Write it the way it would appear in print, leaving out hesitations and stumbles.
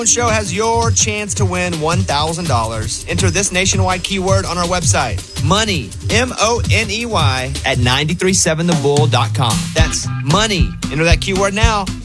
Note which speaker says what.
Speaker 1: Show has your chance to win $1,000. Enter this nationwide keyword on our website. Money, M-O-N-E-Y, at 937thebull.com. That's money. Enter that keyword now.